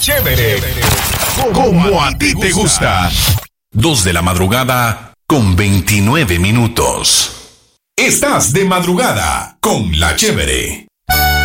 Chévere. Como a ti te gusta. 2 de la madrugada con 29 minutos. Estás de madrugada con La Chévere.